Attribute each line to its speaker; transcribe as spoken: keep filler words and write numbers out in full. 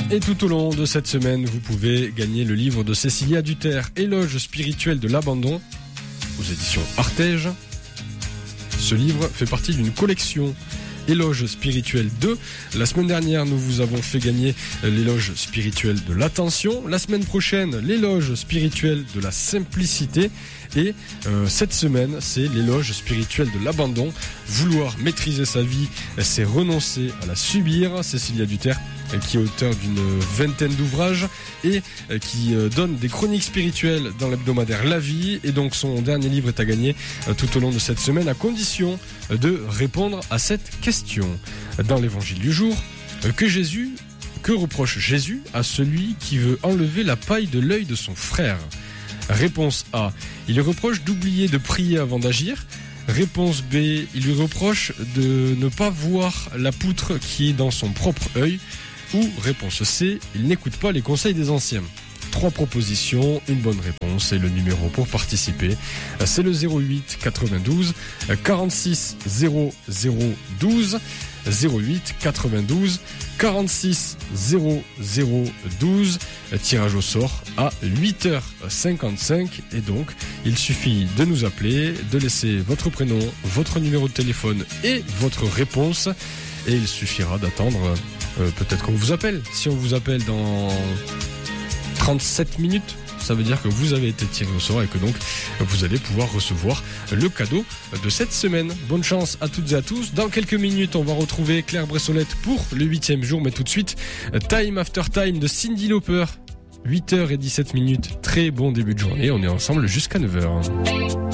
Speaker 1: Et tout au long de cette semaine, vous pouvez gagner le livre de Cécilia Duterre, Éloge spirituel de l'abandon, aux éditions Artege. Ce livre fait partie d'une collection Éloge spirituel deux. La semaine dernière, nous vous avons fait gagner l'éloge spirituel de l'attention. La semaine prochaine, l'éloge spirituel de la simplicité. Et euh, cette semaine, c'est l'éloge spirituel de l'abandon. Vouloir maîtriser sa vie, c'est renoncer à la subir. Cécilia Duterre, qui est auteur d'une vingtaine d'ouvrages et qui donne des chroniques spirituelles dans l'hebdomadaire La Vie. Et donc son dernier livre est à gagner tout au long de cette semaine, à condition de répondre à cette question. Dans l'évangile du jour, que Jésus, que reproche Jésus à celui qui veut enlever la paille de l'œil de son frère? Réponse A, il lui reproche d'oublier de prier avant d'agir. Réponse B, il lui reproche de ne pas voir la poutre qui est dans son propre œil. Ou réponse C, il n'écoute pas les conseils des anciens. Trois propositions, une bonne réponse et le numéro pour participer, c'est le zéro huit quatre-vingt-douze quarante-six zéro zéro douze, zéro huit quatre-vingt-douze quarante-six zéro zéro douze. Tirage au sort à huit heures cinquante-cinq et donc il suffit de nous appeler, de laisser votre prénom, votre numéro de téléphone et votre réponse, et il suffira d'attendre euh, peut-être qu'on vous appelle. Si on vous appelle dans trente-sept minutes, ça veut dire que vous avez été tiré au sort et que donc vous allez pouvoir recevoir le cadeau de cette semaine. Bonne chance à toutes et à tous. Dans quelques minutes, on va retrouver Claire Bressolette pour le huitième jour, mais tout de suite, Time After Time de Cyndi Lauper. huit heures dix-sept minutes, très bon début de journée, on est ensemble jusqu'à neuf heures.